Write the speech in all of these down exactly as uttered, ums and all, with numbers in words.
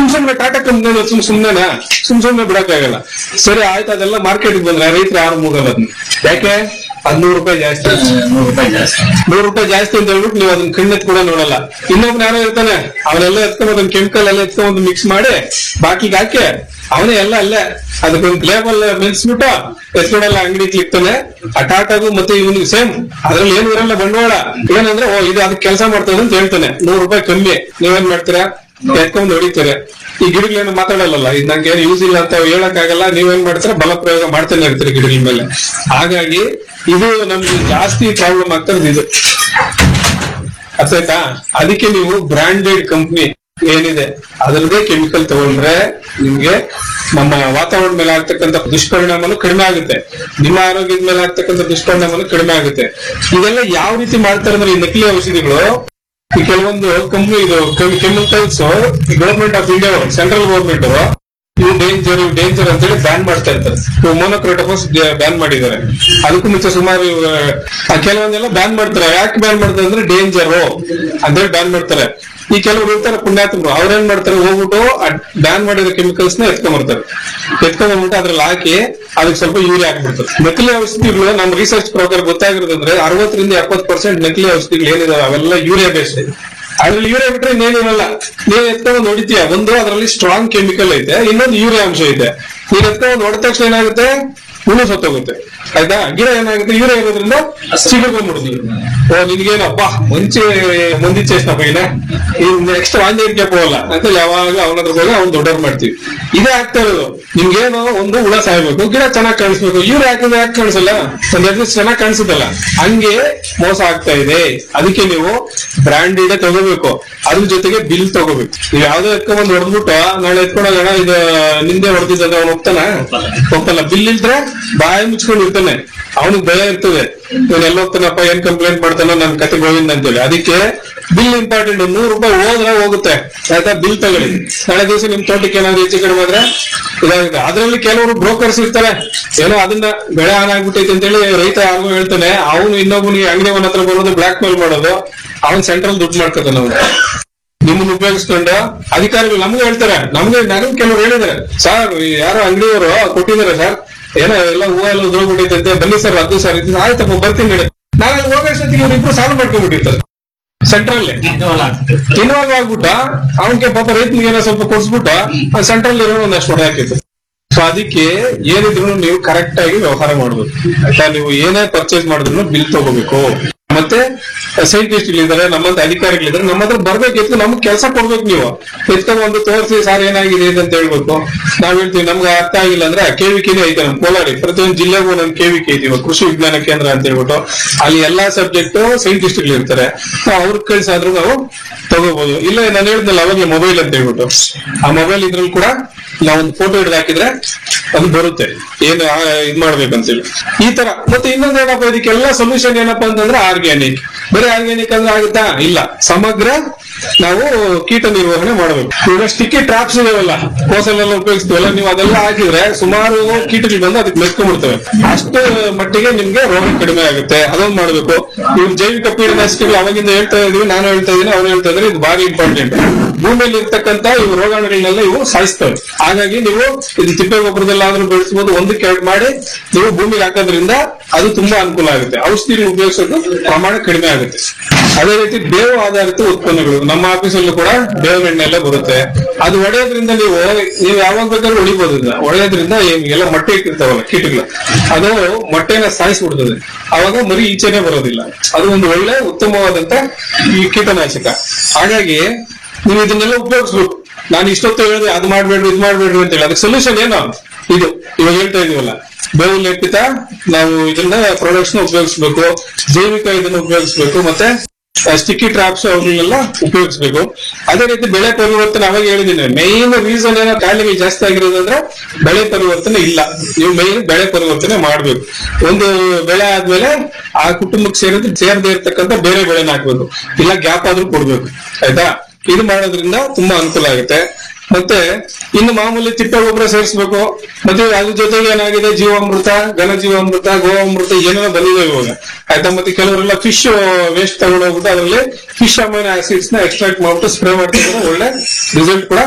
ಸುಮ್ ಸುಮ್ನೆ ಟಾಟಾ ಕಂಪ್ನಿ ಸುಮ್ ಸುಮ್ನೆನಾ ಸುಮ್ ಸುಮ್ನೆ ಬಿಡಕ್ಕಾಗಲ್ಲ. ಸರಿ ಆಯ್ತು, ಅದೆಲ್ಲ ಮಾರ್ಕೆಟ್ಗೆ ಬಂದ್ರೆ ರೈತರು ಯಾರು ಮೂಗಲ್ಲ ಅದನ್ನ. ಯಾಕೆ? ಹದಿನೂರು ರೂಪಾಯಿ ಜಾಸ್ತಿ ನೂರು ರೂಪಾಯಿ ಜಾಸ್ತಿ ನೂರು ರೂಪಾಯಿ ಜಾಸ್ತಿ ಅಂತ ಹೇಳ್ಬಿಟ್ಟು ನೀವು ಅದನ್ನ ಕಣ್ಣೆತ್ ಕೂಡ ನೋಡಲ್ಲ. ಇನ್ನೊಬ್ನ ಯಾರೋ ಇರ್ತಾನೆ, ಅವನೆಲ್ಲ ಎತ್ಕೊಂಡು ಅದನ್ನ ಕೆಮಿಕಲ್ ಎಲ್ಲ ಎತ್ಕೊಂಡು ಮಿಕ್ಸ್ ಮಾಡಿ ಬಾಕಿಗೆ ಹಾಕಿ ಅವನೇ ಎಲ್ಲ ಅಲ್ಲೇ ಅದಕ್ಕೊಂದು ಲೇಬಲ್ ಮೆನ್ಸ್ಬಿಟ್ಟು ಎತ್ಕೊಂಡೆಲ್ಲ ಅಂಗಡಿಗೆ ಇರ್ತಾನೆ. ಆ ಟಾಟಾಗೂ ಮತ್ತೆ ಇವನಿಗೆ ಸೇಮ್, ಅದ್ರಲ್ಲಿ ಏನು ಇರಲ್ಲ ಬಂಡವಾಳ. ಏನಂದ್ರೆ ಓ ಇದು ಅದಕ್ಕೆ ಕೆಲಸ ಮಾಡ್ತದೆ ಅಂತ ಹೇಳ್ತಾನೆ, ನೂರು ರೂಪಾಯಿ ಕಮ್ಮಿ. ನೀವೇನ್ ಮಾಡ್ತೀರಾ? ಎತ್ಕೊಂಡು ಹೊಡಿತಾರೆ. ಈ ಗಿಡಗಳೇನು ಮಾತಾಡಲ್ಲ, ಇದು ನಂಗೆ ಏನು ಯೂಸ್ ಇಲ್ಲ ಅಂತ ಹೇಳಕ್ ಆಗಲ್ಲ. ನೀವೇನ್ ಮಾಡ್ತೀರಾ? ಬಲ ಪ್ರಯೋಗ ಮಾಡ್ತಾನೆ ಇರ್ತೀರಿ ಗಿಡಗಳ ಮೇಲೆ. ಹಾಗಾಗಿ ಇದು ನಮ್ಗೆ ಜಾಸ್ತಿ ಪ್ರಾಬ್ಲಮ್ ಆಗ್ತದೆ ಇದು, ಅರ್ಥ ಆಯ್ತಾ? ಅದಕ್ಕೆ ನೀವು ಬ್ರಾಂಡೆಡ್ ಕಂಪ್ನಿ ಏನಿದೆ ಅದರದೇ ಕೆಮಿಕಲ್ ತಗೊಂಡ್ರೆ ನಿಮ್ಗೆ ನಮ್ಮ ವಾತಾವರಣ ಮೇಲೆ ಆಗ್ತಕ್ಕಂಥ ದುಷ್ಪರಿಣಾಮನು ಕಡಿಮೆ ಆಗುತ್ತೆ, ನಿಮ್ಮ ಆರೋಗ್ಯದ ಮೇಲೆ ಆಗ್ತಕ್ಕಂಥ ದುಷ್ಪರಿಣಾಮನು ಕಡಿಮೆ ಆಗುತ್ತೆ. ಇದೆಲ್ಲ ಯಾವ ರೀತಿ ಮಾಡ್ತಾರೆ ಅಂದ್ರೆ, ಈ ನಕಲಿ ಔಷಧಿಗಳು ಈ ಕೆಲವೊಂದು ಕಂಪ್ನಿ ಇದು chemicals government of India, central government ಇವು ಡೇಂಜರ್ ಇವು ಡೇಂಜರ್ ಅಂತ ಹೇಳಿ ಬ್ಯಾನ್ ಮಾಡ್ತಾ ಇರ್ತಾರೆ. ಇವು ಮೊನೊಕ್ರೋಟೋಫಾಸ್ ಬ್ಯಾನ್ ಮಾಡಿದ್ದಾರೆ. ಅದಕ್ಕೂ ಮುಂಚೆ ಸುಮಾರು ಕೆಲವೊಂದೆಲ್ಲ ಬ್ಯಾನ್ ಮಾಡ್ತಾರೆ. ಯಾಕೆ ಬ್ಯಾನ್ ಮಾಡ್ತಾರೆ ಅಂದ್ರೆ ಡೇಂಜರ್ ಅಂತ ಹೇಳಿ ಬ್ಯಾನ್ ಮಾಡ್ತಾರೆ. ಈ ಕೆಲವರು ಇರ್ತಾರೆ ಪುಣ್ಯಾತ್ಮರು, ಅವ್ರೇನ್ ಮಾಡ್ತಾರೆ, ಹೋಗ್ಬಿಟ್ಟು ಬ್ಯಾನ್ ಮಾಡಿರೋ ಕೆಮಿಕಲ್ಸ್ ನ ಎತ್ಕೊಂಡ್ಬರ್ತಾರೆ. ಎತ್ಕೊಂಡ್ಬಂದ್ಬಿಟ್ಟು ಅದ್ರಲ್ಲಿ ಹಾಕಿ ಅದಕ್ಕೆ ಸ್ವಲ್ಪ ಯೂರಿಯಾ ಹಾಕ್ಬಿಡ್ತಾರೆ. ನಕಲಿ ಔಷಧಿಗಳು ನಮ್ಮ ರಿಸರ್ಚ್ ಪ್ರಕಾರ ಗೊತ್ತಾಗಿರೋದಂದ್ರೆ ಅರವತ್ತರಿಂದ ಎಪ್ಪತ್ತು ಪರ್ಸೆಂಟ್ ನಕಲಿ ಔಷಧಿಗಳು ಏನಿದಾವೆ ಅವೆಲ್ಲ ಯೂರಿಯಾ ಬೇಸ್ಡ್. ಅದ್ರಲ್ಲಿ ಯೂರಿಯಾ ಬಿಟ್ರೆ ಇನ್ನೇನಿರಲ್ಲ. ನೀವ್ ಎತ್ಕೊಂಡು ನೋಡಿತೀಯ, ಒಂದು ಅದರಲ್ಲಿ ಸ್ಟ್ರಾಂಗ್ ಕೆಮಿಕಲ್ ಐತೆ, ಇನ್ನೊಂದು ಯೂರಿಯಾ ಅಂಶ ಐತೆ. ನೀವ್ ಎತ್ಕೊಂಡು ನೋಡಿದ ತಕ್ಷಣ ಏನಾಗುತ್ತೆ, ಹುಳು ಸತ್ತೋಗುತ್ತೆ. ಆಯ್ತಾ? ಗಿಡ ಏನಾಗುತ್ತೆ, ಯೂರಿಯಾ ಇರೋದ್ರಿಂದ ಸಿಗಕೊಂಡ್ಬಿಡ್ತೀವಿ. ಓ ನಿನ್ಗೇನಪ್ಪ ಮುಂಚೆ ಮುಂದಿಚ್ಚೇಷ್ಟಪ್ಪ ಇನ್ನ ನೆಕ್ಸ್ಟ್ ವಾಂಜೇರಿಕೆ ಹೋಗಲ್ಲ ಅಂತ ಯಾವಾಗ ಅವನದ್ರ ಹೋಗಿ ಅವ್ನು ದೊಡ್ಡವ್ರು ಮಾಡ್ತೀವಿ. ಇದೇ ಆಗ್ತಾ ಇರೋದು. ನಿಮ್ಗೇನೋ ಒಂದು ಹುಳ ಸಾಯ್ಬೇಕು, ಗಿಡ ಚೆನ್ನಾಗಿ ಕಾಣಿಸ್ಬೇಕು, ಯೂರಿಯಾ ಹಾಕಿದ್ರೆ ಯಾಕೆ ಕಾಣಿಸಲ್ಲ? ಒಂದ್ ಎರಡು ದಿವಸ ಚೆನ್ನಾಗಿ ಕಾಣಿಸುತ್ತಲ್ಲ, ಹಂಗೆ ಮೋಸ ಆಗ್ತಾ ಇದೆ. ಅದಕ್ಕೆ ನೀವು ಬ್ರಾಂಡೆಡ್ ತಗೋಬೇಕು, ಅದ್ರ ಜೊತೆಗೆ ಬಿಲ್ ತಗೋಬೇಕು. ನೀವು ಯಾವ್ದೋ ಎತ್ಕೊಂಡ್ ಹೊಡೆದ್ಬಿಟ್ಟು ನಾಳೆ ಎತ್ಕೊಂಡೋಗೋಣ ಇದು ನಿಂದೆ ಹೊಡೆದಿದ್ದ ಅವ್ನು ಹೋಗ್ತಾನ ಹೋಗ್ತಾನ. ಬಿಲ್ ಇಲ್ದ್ರೆ ಬಾಯಿ ಮುಚ್ಕೊಂಡು ಇರ್ತಾನೆ, ಅವನಿಗೆ ಭಯ ಇರ್ತದೆ, ಇವನ್ ಎಲ್ಲ ಹೋಗ್ತಾನಪ್ಪ, ಏನ್ ಕಂಪ್ಲೇಂಟ್ ಮಾಡ್ತಾನೋ ನನ್ ಕತೆ ಗೋವಿಂದ ಅಂತೇಳಿ. ಅದಕ್ಕೆ ಬಿಲ್ ಇಂಪಾರ್ಟೆಂಟ್. ನೂರು ರೂಪಾಯಿ ಹೋದ್ರೆ ಹೋಗುತ್ತೆ, ಆಯ್ತಾ? ಬಿಲ್ ತಗೊಳ್ಳಿ. ನಾಳೆ ದಿವಸ ನಿಮ್ ತೋಟಕ್ಕೆ ಏನಾದ್ರು ಹೆಚ್ಚು ಕಡಿಮೆ ಆದ್ರೆ ಇದಾಗುತ್ತೆ. ಅದ್ರಲ್ಲಿ ಕೆಲವರು ಬ್ರೋಕರ್ಸ್ ಇರ್ತಾರೆ, ಏನೋ ಅದನ್ನ ಬೆಳೆ ಹಾನಾಗ್ಬಿಟ್ಟೈತೆ ಅಂತೇಳಿ ರೈತ ಯಾರಿಗೂ ಹೇಳ್ತಾನೆ, ಅವನು ಇನ್ನೊಬ್ಬನಿಗೆ ಅಂಗಡಿ ಮನೆ ಹತ್ರ ಬರೋದು, ಬ್ಲಾಕ್ ಮೇಲ್ ಮಾಡೋದು, ಅವನ್ ಸೆಂಟ್ರಲ್ ದುಡ್ಡು ಮಾಡ್ತಾನೆ. ನಾವು ನಿಮ್ಮನ್ನ ಉಪಯೋಗಿಸ್ಕೊಂಡು ಅಧಿಕಾರಿಗಳು ನಮ್ಗೆ ಹೇಳ್ತಾರೆ, ನಮ್ಗೆ ನನಗೆ ಕೆಲವರು ಹೇಳಿದಾರೆ, ಸರ್ ಯಾರೋ ಅಂಗಡಿಯವರು ಕೊಟ್ಟಿದ್ದಾರೆ ಸರ್, ಏನೋ ಎಲ್ಲ ಹೂವ ಎಲ್ಲ ಉದ್ರೋಗ್ಬಿಟ್ಟೈತೆ, ಬನ್ನಿ ಸರ್ ಅದು ಸರ್ ಇದು ಆಯ್ತಪ್ಪ ಬರ್ತೀನಿ. ನಾಳೆ ಹೋಗೋಷ್ಟೊತ್ತಿಗೆ ಇವ್ರಿಬ್ರು ಸಾಲ್ವ್ ಮಾಡ್ಕೊಂಡ್ಬಿಟ್ಟಿರ್ತಾರೆ. ಸೆಂಟ್ರಲ್ ಇನ್ವಾಲ್ವ್ ಆಗ್ಬಿಟ್ಟ ಅವನಿಗೆ ಪಾಪ ರೈತನಿಗೆ ಏನೋ ಸ್ವಲ್ಪ ಕೊಡ್ಸ್ಬಿಟ್ಟು ಸೆಂಟ್ರಲ್ ಇರೋ ಒಂದಷ್ಟು ಹೊಡೆ ಹಾಕಿತ್ತು. ಸೊ ಅದಕ್ಕೆ ಏನಿದ್ರು ನೀವು ಕರೆಕ್ಟ್ ಆಗಿ ವ್ಯವಹಾರ ಮಾಡ್ಬೇಕು, ಆಯ್ತಾ? ನೀವು ಏನೇ ಪರ್ಚೇಸ್ ಮಾಡಿದ್ರು ಬಿಲ್ ತಗೋಬೇಕು. ಮತ್ತೆ ಸೈಂಟಿಸ್ಟ್ಗಳಿದ್ದಾರೆ, ನಮ್ಮಂತ ಅಧಿಕಾರಿಗಳಿದ್ದಾರೆ, ನಮ್ಮ ಹತ್ರ ಬರ್ಬೇಕಿತ್ತು, ನಮ್ಗೆ ಕೆಲಸ ಕೊಡ್ಬೇಕು. ನೀವು ಎತ್ಕೊಂಡು ಒಂದು ತೋರಿಸಿ ಸಾರ್ ಏನಾಗಿದೆ ಅಂತ ಹೇಳ್ಬೇಕು. ನಾವ್ ಹೇಳ್ತೀವಿ ನಮ್ಗೆ ಅರ್ಥ ಆಗಿಲ್ಲ ಅಂದ್ರೆ ಕೆವಿಕೆನೇ ಐತೆ ನಮ್ ಕೋಲಾರಿ, ಪ್ರತಿಯೊಂದು ಜಿಲ್ಲೆಗೂ ನಮ್ ಕೆವಿಕೆ ಇದೀವಿ, ಕೃಷಿ ವಿಜ್ಞಾನ ಕೇಂದ್ರ ಅಂತ ಹೇಳ್ಬಿಟ್ಟು. ಅಲ್ಲಿ ಎಲ್ಲಾ ಸಬ್ಜೆಕ್ಟ್ ಸೈಂಟಿಸ್ಟ್ಗಳು ಇರ್ತಾರೆ, ಅವ್ರ ಕಳ್ಸಾದ್ರೂ ನಾವು ತಗೋಬಹುದು. ಇಲ್ಲ ನಾನು ಹೇಳಿದ್ನಲ್ಲ ಅವಾಗಲೇ ಮೊಬೈಲ್ ಅಂತ ಹೇಳ್ಬಿಟ್ಟು, ಆ ಮೊಬೈಲ್ ಇದ್ರಲ್ಲಿ ಕೂಡ ನಾವೊಂದು ಫೋಟೋ ಹಿಡಿದು ಹಾಕಿದ್ರೆ ಅದು ಬರುತ್ತೆ, ಏನು ಇದ್ ಮಾಡ್ಬೇಕಂತೇಳಿ ಈ ತರ. ಮತ್ತೆ ಇನ್ನೊಂದ್ ಏನಪ್ಪಾ, ಇದಕ್ಕೆಲ್ಲ ಸೊಲ್ಯೂಷನ್ ಏನಪ್ಪಾ ಅಂತಂದ್ರೆ ಆರ್ಗ್ಯಾನಿಕ್. ಬರೀ ಆರ್ಗ್ಯಾನಿಕ್ ಅಂದ್ರೆ ಆಗುತ್ತಾ? ಇಲ್ಲ, ಸಮಗ್ರ ನಾವು ಕೀಟ ನಿರ್ವಹಣೆ ಮಾಡಬೇಕು. ಇವಾಗ ಸ್ಟಿಕ್ಕಿ ಟ್ರಾಪ್ಸ್ ಇದಾವಲ್ಲ, ಕೋಸಲೆಲ್ಲ ಉಪಯೋಗಿಸ್ತೀವಲ್ಲ, ನೀವು ಅದೆಲ್ಲ ಹಾಕಿದ್ರೆ ಸುಮಾರು ಕೀಟಗಳು ಬಂದು ಅದಕ್ಕೆ ಮೆತ್ಕೊಂಡ್ಬಿಡ್ತವೆ. ಅಷ್ಟು ಮಟ್ಟಿಗೆ ನಿಮ್ಗೆ ರೋಗ ಕಡಿಮೆ ಆಗುತ್ತೆ. ಅದೊಂದು ಮಾಡ್ಬೇಕು. ಇವ್ರು ಜೈವಿಕ ಪೀಡನಾಶಕಗಳು ಅವಾಗಿಂದ ಹೇಳ್ತಾ ಇದೀವಿ, ನಾನು ಹೇಳ್ತಾ ಇದೀನಿ, ಅವ್ರು ಹೇಳ್ತಾ ಇದ್ರೆ ಇದು ಬಾರಿ ಇಂಪಾರ್ಟೆಂಟ್. ಭೂಮಿಯಲ್ಲಿ ಇರ್ತಕ್ಕಂತ ಇವು ರೋಗಾಣುಗಳನ್ನೆಲ್ಲ ಇವು ಸಾಯಿಸ್ತವೆ. ಹಾಗಾಗಿ ನೀವು ಇದು ತಿಪ್ಪೆ ಗೊಬ್ಬರದಲ್ಲಾದ್ರೂ ಬೆಳೆಸಬಹುದು, ಒಂದಕ್ಕೆ ಎರಡು ಮಾಡಿ ನೀವು ಭೂಮಿಗೆ ಹಾಕೋದ್ರಿಂದ ಅದು ತುಂಬಾ ಅನುಕೂಲ ಆಗುತ್ತೆ. ಔಷಧಿಗಳು ಉಪಯೋಗಿಸೋದು ಪ್ರಮಾಣ ಕಡಿಮೆ ಆಗುತ್ತೆ. ಅದೇ ರೀತಿ ಬೇವು ಆಧಾರಿತ ಉತ್ಪನ್ನಗಳು ನಮ್ಮ ಆಫೀಸಲ್ಲೂ ಕೂಡ ಬೇವಿನ ಎಣ್ಣೆ ಎಲ್ಲ ಬರುತ್ತೆ. ಅದು ಒಡೆಯೋದ್ರಿಂದ ನೀವು ನೀವು ಯಾವಾಗ ಬೇಕಾದ್ರೂ ಹೊಡಿಬಹುದು. ಒಡೆಯೋದ್ರಿಂದ ಎಲ್ಲ ಮೊಟ್ಟೆ ಇಟ್ಟಿರ್ತಾವಲ್ಲ ಕೀಟಗಳು, ಅದು ಮೊಟ್ಟೆನ ಸಾಯಿಸ್ಬಿಡ್ತದೆ. ಅವಾಗ ಮರಿ ಈಚೆನೆ ಬರೋದಿಲ್ಲ. ಅದು ಒಂದು ಒಳ್ಳೆ ಉತ್ತಮವಾದಂತ ಈ ಕೀಟನಾಶಕ. ಹಾಗಾಗಿ ನೀವು ಇದನ್ನೆಲ್ಲ ಉಪಯೋಗಿಸ್ಬೇಕು. ನಾನು ಇಷ್ಟೊತ್ತು ಹೇಳಿದ್ರೆ ಅದು ಮಾಡ್ಬೇಡ್ರಿ ಇದು ಮಾಡ್ಬೇಡ್ರಿ ಅಂತ ಹೇಳಿ, ಅದಕ್ಕೆ ಸೊಲ್ಯೂಷನ್ ಏನು? ಇದು ಇವಾಗ ಹೇಳ್ತಾ ಇದೀವಲ್ಲ, ಬೇವು ಲೇಪಿತ ನಾವು ಇದನ್ನ ಪ್ರಾಡಕ್ಟ್ಸ್ ನ ಉಪಯೋಗಿಸ್ಬೇಕು, ಜೈವಿಕ ಇದನ್ನ ಉಪಯೋಗಿಸ್ಬೇಕು, ಮತ್ತೆ ಸ್ಟಿಕ್ಕಿ ಟ್ರಾಪ್ಸ್ ಅವ್ರನ್ನೆಲ್ಲ ಉಪಯೋಗಿಸ್ಬೇಕು. ಅದೇ ರೀತಿ ಬೆಳೆ ಪರಿವರ್ತನೆ ಅವಾಗ ಹೇಳಿದ್ದೀನಿ. ಮೈನ್ ರೀಸನ್ ಏನೋ ಕಾಯಿಲೆಗಳು ಜಾಸ್ತಿ ಆಗಿರೋದಂದ್ರೆ ಬೆಳೆ ಪರಿವರ್ತನೆ ಇಲ್ಲ. ನೀವು ಮೈನ್ ಬೆಳೆ ಪರಿವರ್ತನೆ ಮಾಡ್ಬೇಕು. ಒಂದು ಬೆಳೆ ಆದ್ಮೇಲೆ ಆ ಕುಟುಂಬಕ್ಕೆ ಸೇರಿದ್ರೆ ಸೇರದೇ ಇರ್ತಕ್ಕಂಥ ಬೇರೆ ಬೆಳೆನ ಹಾಕ್ಬೇಕು, ಇಲ್ಲ ಗ್ಯಾಪ್ ಆದ್ರೂ ಕೊಡ್ಬೇಕು, ಆಯ್ತಾ? ಇದು ಮಾಡೋದ್ರಿಂದ ತುಂಬಾ ಅನುಕೂಲ ಆಗುತ್ತೆ. ಮತ್ತೆ ಇನ್ನು ಮಾಮೂಲಿ ತಿಪ್ಪೆ ಗೊಬ್ಬರ ಸೇರಿಸ್ಬೇಕು. ಮತ್ತೆ ಅದ್ರ ಜೊತೆಗೆ ಏನಾಗಿದೆ, ಜೀವಾಮೃತ, ಘನ ಜೀವಾಮೃತ, ಗೋವಾಮೃತ ಏನೇನೋ ಬಂದಿದೆ ಇವಾಗ, ಆಯ್ತಾ? ಮತ್ತೆ ಕೆಲವರೆಲ್ಲ ಫಿಶ್ ವೇಸ್ಟ್ ತಗೊಂಡು ಹೋಗ್ಬಿಟ್ಟು ಅದರಲ್ಲಿ ಫಿಶ್ ಅಮೈನೋ ಆಸಿಡ್ಸ್ ನ ಎಕ್ಸ್ಟ್ರಾಕ್ಟ್ ಮಾಡ್ಬಿಟ್ಟು ಸ್ಪ್ರೇ ಮಾಡ್ತಿದ್ರೆ ಒಳ್ಳೆ ರಿಸಲ್ಟ್ ಕೂಡ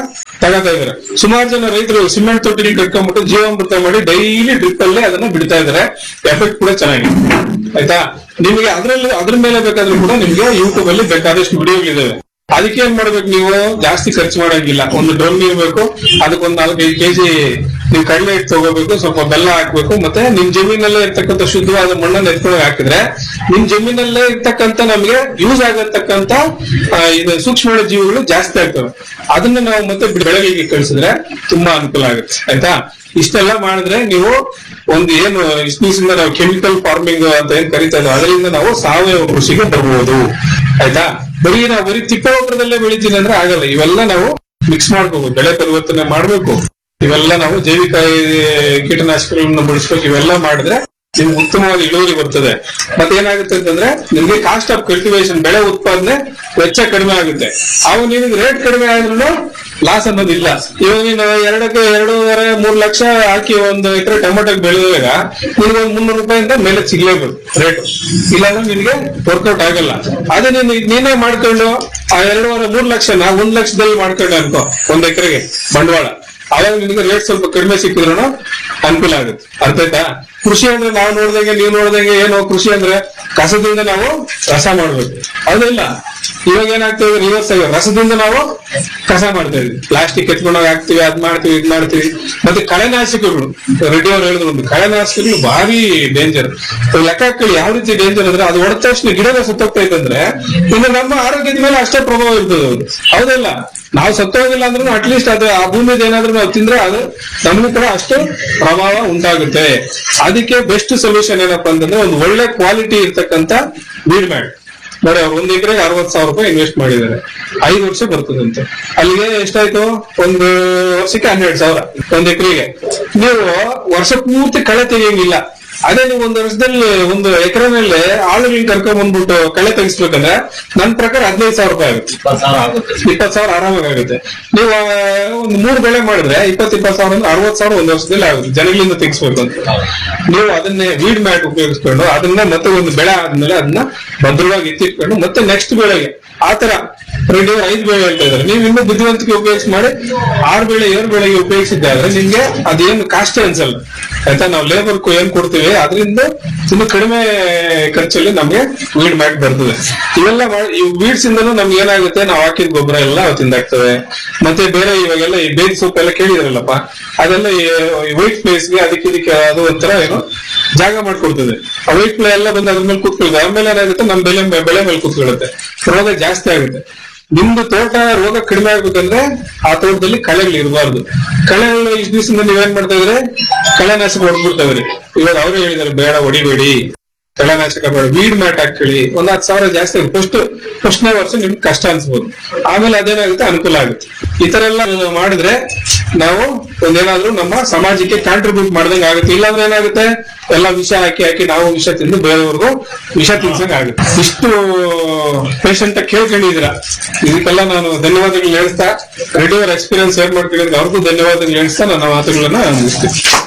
ತಗೋತಾ ಇದಾರೆ. ಸುಮಾರು ಜನ ರೈತರು ಸಿಮೆಂಟ್ ತೊಟ್ಟಿಗೆ ಕಟ್ಕೊಂಡ್ಬಿಟ್ಟು ಜೀವಾಮೃತ ಮಾಡಿ ಡೈಲಿ ಡ್ರಿಪ್ ಅಲ್ಲೇ ಅದನ್ನ ಬಿಡ್ತಾ ಇದಾರೆ. ಎಫೆಕ್ಟ್ ಕೂಡ ಚೆನ್ನಾಗಿದೆ. ಆಯ್ತಾ, ನಿಮಗೆ ಅದ್ರಲ್ಲಿ ಅದ್ರ ಮೇಲೆ ಬೇಕಾದ್ರೂ ಕೂಡ ನಿಮ್ಗೆ ಯೂಟ್ಯೂಬ್ ಅಲ್ಲಿ ಬೇಕಾದಷ್ಟು ವಿಡಿಯೋಗಳಿದಾವೆ. ಅದಕ್ಕೆ ಏನ್ ಮಾಡ್ಬೇಕು, ನೀವು ಜಾಸ್ತಿ ಖರ್ಚು ಮಾಡಂಗಿಲ್ಲ. ಒಂದು ಡ್ರಮ್ ಇರ್ಬೇಕು, ಅದಕ್ಕೊಂದ್ ನಾಲ್ಕೈದು ಕೆಜಿ ನೀವು ಕಡಲೆ ಹಿಟ್ಟು ತಗೋಬೇಕು, ಸ್ವಲ್ಪ ಬೆಲ್ಲ ಹಾಕ್ಬೇಕು, ಮತ್ತೆ ನಿಮ್ ಜಮೀನಲ್ಲೇ ಇರ್ತಕ್ಕಂಥ ಶುದ್ಧವಾದ ಮಣ್ಣನ್ನು ಎತ್ಕೊಂಡು ಹಾಕಿದ್ರೆ ನಿಮ್ ಜಮೀನಲ್ಲೇ ಇರ್ತಕ್ಕಂಥ ನಮ್ಗೆ ಯೂಸ್ ಆಗತಕ್ಕಂತ ಇದು ಸೂಕ್ಷ್ಮ ಜೀವಿಗಳು ಜಾಸ್ತಿ ಆಗ್ತವೆ. ಅದನ್ನ ನಾವು ಮತ್ತೆ ಬೆಳೆಗಳಿಗೆ ಕಳಿಸಿದ್ರೆ ತುಂಬಾ ಅನುಕೂಲ ಆಗುತ್ತೆ. ಆಯ್ತಾ, ಇಷ್ಟೆಲ್ಲ ಮಾಡಿದ್ರೆ ನೀವು ಒಂದು ಏನು ಇಸ್ನಿಂದ ನಾವು ಕೆಮಿಕಲ್ ಫಾರ್ಮಿಂಗ್ ಅಂತ ಏನ್ ಕರಿತಾ ಇದ್ದೀವಿ ಅದರಿಂದ ನಾವು ಸಾವಯವ ಕೃಷಿಗೆ ಬರ್ಬೋದು. ಆಯ್ತಾ, ಬರೀ ನಾವು ಬರೀ ತಿಪ್ಪೆ ಗೊಬ್ಬರದಲ್ಲೇ ಬೆಳಿತೀನಿ ಅಂದ್ರೆ ಆಗಲ್ಲ. ಇವೆಲ್ಲ ನಾವು ಮಿಕ್ಸ್ ಮಾಡ್ಕೋಬೇಕು, ಬೆಳೆ ಪರಿವರ್ತನೆ ಮಾಡ್ಬೇಕು. ಇವೆಲ್ಲ ನಾವು ಜೈವಿಕ ಕೀಟನಾಶಕಗಳನ್ನ ಬಳಸ್ಬೇಕು. ಇವೆಲ್ಲ ಮಾಡಿದ್ರೆ ನಿಮ್ಗೆ ಉತ್ತಮವಾದ ಇಳುವರಿ ಬರ್ತದೆ. ಮತ್ತೆ ಏನಾಗುತ್ತೆ ಅಂತಂದ್ರೆ ನಿಮ್ಗೆ ಕಾಸ್ಟ್ ಆಫ್ ಕಲ್ಟಿವೇಶನ್, ಬೆಳೆ ಉತ್ಪಾದನೆ ವೆಚ್ಚ ಕಡಿಮೆ ಆಗುತ್ತೆ. ಅವು ನಿಮಗೆ ರೇಟ್ ಕಡಿಮೆ ಆದ್ರೂ ಲಾಸ್ ಅನ್ನೋದಿಲ್ಲ. ಇವಾಗ ನೀನು ಎರಡಕ್ಕೆ ಎರಡೂವರೆ ಮೂರ್ ಲಕ್ಷ ಹಾಕಿ ಒಂದು ಎಕರೆ ಟೊಮೆಟೊ ಬೆಳೆದಾಗ ನಿನ್ಗೆ ಒಂದು ಮುನ್ನೂರು ರೂಪಾಯಿಂದ ಮೇಲೆ ಸಿಗ್ಲೇಬೇಕು ರೇಟ್, ಇಲ್ಲಾಂದ್ರೆ ನಿನ್ಗೆ ವರ್ಕೌಟ್ ಆಗಲ್ಲ. ಅದೇ ನೀನು ನೀನೇ ಮಾಡ್ಕೊಂಡು ಆ ಎರಡೂವರೆ ಮೂರ್ ಲಕ್ಷನ ಒಂದ್ ಲಕ್ಷದಲ್ಲಿ ಮಾಡ್ಕೊಂಡು ಅನ್ಕೋ ಒಂದ್ ಎಕರೆಗೆ ಬಂಡವಾಳ, ಅವಾಗ ನಿನ್ಗೆ ರೇಟ್ ಸ್ವಲ್ಪ ಕಡಿಮೆ ಸಿಕ್ಕಿದ್ರು ಅನುಕೂಲ ಆಗುತ್ತೆ. ಅರ್ಥ ಆಯ್ತಾ? ಕೃಷಿ ಅಂದ್ರೆ ನಾವು ನೋಡ್ದಂಗೆ ನೀವು ನೋಡ್ದಂಗೆ ಏನು ಕೃಷಿ ಅಂದ್ರೆ ಕಸದಿಂದ ನಾವು ರಸ ಮಾಡ್ಬೇಕು, ಅದೆಲ್ಲ ಇವಾಗ ಏನಾಗ್ತದೆ ರಿವರ್ಸ್ ಆಗಿ ರಸದಿಂದ ನಾವು ಕಸ ಮಾಡ್ತಾ ಇದ್ವಿ. ಪ್ಲಾಸ್ಟಿಕ್ ಎತ್ಕೊಂಡೋಗಿ ಹಾಕ್ತಿವಿ, ಅದ್ ಮಾಡ್ತೀವಿ ಇದ್ ಮಾಡ್ತೀವಿ. ಮತ್ತೆ ಕಳೆನಾಶಕಗಳು, ರೆಡ್ಡಿ ಅವ್ರು ಹೇಳಿದ್ರು ಒಂದು ಕಳೆನಾಶಕಗಳು ಭಾರಿ ಡೇಂಜರ್. ಲೆಕ್ಕ ಹಾಕಿ ಯಾವ ರೀತಿ ಡೇಂಜರ್ ಅಂದ್ರೆ ಅದು ಹೊಡೆದ ತಕ್ಷಣ ಗಿಡನ ಸುತ್ತೋಗ್ತೈತಂದ್ರೆ ಇನ್ನು ನಮ್ಮ ಆರೋಗ್ಯದ ಮೇಲೆ ಅಷ್ಟೇ ಪ್ರಭಾವ ಇರ್ತದೆ ಅದು. ಹೌದಲ್ಲ, ನಾವು ಸತ್ತೋಗಿಲ್ಲ ಅಂದ್ರೂ ಅಟ್ಲೀಸ್ಟ್ ಅದು ಆ ಭೂಮಿದ ಏನಾದ್ರೂ ನಾವು ತಿಂದ್ರೆ ಅದು ನಮಗೂ ಕೂಡ ಅಷ್ಟು ಪ್ರಭಾವ ಉಂಟಾಗುತ್ತೆ. ಅದಕ್ಕೆ ಬೆಸ್ಟ್ ಸೊಲ್ಯೂಷನ್ ಏನಪ್ಪಾ ಅಂತಂದ್ರೆ ಒಂದು ಒಳ್ಳೆ ಕ್ವಾಲಿಟಿ ಇರ್ತಕ್ಕಂಥ ವೀಡ್ ಮ್ಯಾಟ್ ನೋಡಿ. ಅವ್ರು ಒಂದ್ ಎಕರೆಗೆ ಅರವತ್ ಸಾವಿರ ರೂಪಾಯಿ ಇನ್ವೆಸ್ಟ್ ಮಾಡಿದ್ದಾರೆ, ಐದು ವರ್ಷ ಬರ್ತದಂತೆ. ಅಲ್ಲಿಗೆ ಎಷ್ಟಾಯ್ತು, ಒಂದು ವರ್ಷಕ್ಕೆ ಹನ್ನೆರಡು ಸಾವಿರ ಒಂದ್ ಎಕರೆಗೆ. ನೀವು ವರ್ಷ ಪೂರ್ತಿ ಕಳೆ ತೆಗಿಯಂಗಿಲ್ಲ. ಅದೇ ನೀವು ಒಂದು ವರ್ಷದಲ್ಲಿ ಒಂದು ಎಕರೆನಲ್ಲಿ ಆಳುಗಳಿಗೆ ಕರ್ಕೊಂಡ್ ಬಂದ್ಬಿಟ್ಟು ಕಳೆ ತೆಗಿಸ್ಬೇಕಂದ್ರೆ ನನ್ ಪ್ರಕಾರ ಹದಿನೈದು ಸಾವಿರ ರೂಪಾಯಿ ಆಗುತ್ತೆ, ಇಪ್ಪತ್ ಸಾವಿರ ಆರಾಮಾಗಿ ಆಗುತ್ತೆ. ನೀವು ಒಂದು ಮೂರು ಬೆಳೆ ಮಾಡಿದ್ರೆ ಇಪ್ಪತ್ ಇಪ್ಪತ್ ಸಾವಿರ ಅಂದ್ರೆ ಅರವತ್ ಸಾವಿರ ಒಂದ್ ವರ್ಷದಲ್ಲಿ ಆಗುತ್ತೆ ಜನಗಳಿಂದ ತೆಗಿಸ್ಬೇಕು ಅಂತ. ನೀವು ಅದನ್ನೇ ವೀಡ್ ಮ್ಯಾಟ್ ಉಪಯೋಗಿಸ್ಕೊಂಡು ಅದನ್ನ ಮತ್ತೆ ಒಂದು ಬೆಳೆ ಆದ್ಮೇಲೆ ಅದನ್ನ ಭದ್ರವಾಗಿ ಎತ್ತಿಟ್ಕೊಂಡು ಮತ್ತೆ ನೆಕ್ಸ್ಟ್ ಬೆಳೆಗೆ ಆತರ ರೆಡಿ ಐದು ಬೆಳೆ ಹೇಳ್ತಾ ಇದಾರೆ. ನೀವು ಇನ್ನೂ ಬುದ್ಧಿವಂತಿಕೆ ಉಪಯೋಗಿಸಿ ಮಾಡಿ ಆರು ಬೆಳೆ ಏಳು ಬೆಳೆಗೆ ಉಪಯೋಗಿಸಿದ್ದಾದ್ರೆ ನಿಮ್ಗೆ ಅದೇನು ಕಾಸ್ಟ್ ಅನ್ಸಲ್ಲ. ಆಯ್ತಾ, ನಾವು ಲೇಬರ್ ಏನ್ ಕೊಡ್ತೀವಿ ಅದರಿಂದ ಇನ್ನು ಕಡಿಮೆ ಖರ್ಚಲ್ಲಿ ನಮ್ಗೆ ವೀಡ್ ಮ್ಯಾಟ್ ಬರ್ತದೆ. ಇವೆಲ್ಲ ಮಾಡಿ ವೀಡ್ಸ್ ಇಂದನೂ ನಮ್ಗೆ ಏನಾಗುತ್ತೆ, ನಾವು ಹಾಕಿದ ಗೊಬ್ಬರ ಎಲ್ಲ ತಿಂದಾಗ್ತವೆ. ಮತ್ತೆ ಬೇರೆ ಇವಾಗೆಲ್ಲ ಈ ಬೇದಿ ಸೊಪ್ಪು ಎಲ್ಲ ಕೇಳಿದ್ರಲ್ಲಪ್ಪ, ಅದೆಲ್ಲ ವೈಟ್ ಪ್ಲೇಸ್ಗೆ ಅದಕ್ಕೆ ಇದಕ್ಕೆ ಅದು ಒಂಥರ ಏನು ಜಾಗ ಮಾಡ್ಕೊಡ್ತದೆ. ಆ ವೈಟ್ ಪ್ಲೇ ಎಲ್ಲ ಬಂದು ಅದ್ರ ಮೇಲೆ ಕೂತ್ಕೊಳ್ತದೆ. ಆಮೇಲೆ ಏನಾಗುತ್ತೆ, ನಮ್ ಬೆಳೆ ಬೆಳೆ ಮೇಲೆ ಕೂತ್ಕೊಳ್ಳುತ್ತೆ, ರೋಗ ಜಾಸ್ತಿ ಆಗುತ್ತೆ. ನಿಮ್ದು ತೋಟ ರೋಗ ಕಡಿಮೆ ಆಗ್ಬೇಕಂದ್ರೆ ಆ ತೋಟದಲ್ಲಿ ಕಳೆಗಳು ಇರಬಾರ್ದು. ಕಳೆಗಳು ಇಷ್ಟು ದಿವಸದಿಂದ ನೀವೇನ್ ಮಾಡ್ತಾ ಇದ್ರೆ ಕಳೆನಾಶಕ ಹೊಡ್ಬಿಡ್ತಾವ್ರಿ. ಇವಾಗ ಅವರೇ ಹೇಳಿದಾರೆ ಬೇಡ ಹೊಡಿಬೇಡಿ, ಕಳೆನಾಶಕ ಬೇಡ, ವೀಡ್ ಮ್ಯಾಟ್ ಹಾಕಿ ಒಂದ್ ಹತ್ತು ಸಾವಿರ ಜಾಸ್ತಿ ಆಗುತ್ತೆ. ಫಸ್ಟ್ ಫಸ್ಟ್ನೇ ವರ್ಷ ನಿಮ್ಗೆ ಕಷ್ಟ ಅನ್ಸ್ಬೋದು, ಆಮೇಲೆ ಅದೇನಾಗುತ್ತೆ ಅನುಕೂಲ ಆಗುತ್ತೆ. ಈ ತರ ಎಲ್ಲ ಮಾಡಿದ್ರೆ ನಾವು ಒಂದೇನಾದ್ರೂ ನಮ್ಮ ಸಮಾಜಕ್ಕೆ ಕಾಂಟ್ರಿಬ್ಯೂಟ್ ಮಾಡ್ದಂಗೆ ಆಗುತ್ತೆ. ಇಲ್ಲಾಂದ್ರೆ ಏನಾಗುತ್ತೆ, ಎಲ್ಲ ವಿಷ ಹಾಕಿ ಹಾಕಿ ನಾವು ವಿಷ ತಿಂದು ಬೇರೆಯವ್ರಿಗೂ ವಿಷ ತಿನ್ಸಂಗ್ ಆಗುತ್ತೆ. ಇಷ್ಟು ಪೇಷಂಟ್ ಕೇಳ್ಕೊಂಡಿದ್ದೀರಾ, ಇದಕ್ಕೆಲ್ಲ ನಾನು ಧನ್ಯವಾದಗಳು ಹೇಳ್ತಾ ರೆಡಿ ಅವರ್ ಎಕ್ಸ್ಪೀರಿಯನ್ಸ್ ಶೇರ್ ಮಾಡ್ಕೊಂಡಿದ್ರೆ ಅವ್ರಿಗೂ ಧನ್ಯವಾದಗಳು ಹೇಳ್ತಾ ನನ್ನ ಮಾತುಗಳನ್ನ ಮುಗಿಸ್ತೀನಿ.